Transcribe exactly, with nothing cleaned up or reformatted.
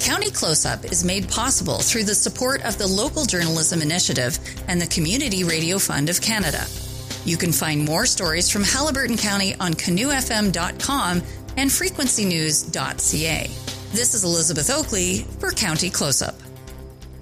County Close-Up is made possible through the support of the Local Journalism Initiative and the Community Radio Fund of Canada. You can find more stories from Haliburton County on canoe f m dot com and frequency news dot c a. This is Elizabeth Oakley for County Close-Up.